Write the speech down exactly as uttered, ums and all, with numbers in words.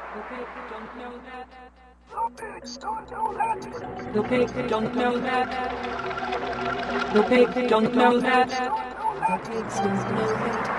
The pigs don't know that. The pigs don't know that. The pigs don't know that. The pigs don't know that. The pigs don't know that.